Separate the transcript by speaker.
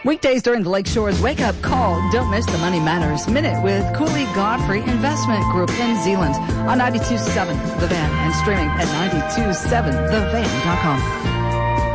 Speaker 1: Weekdays during the Lakeshore's Wake Up Call. Don't miss the Money Matters Minute with Cooley Godfrey Investment Group in Zealand on 92.7 The Van and streaming at 92.7thevan.com.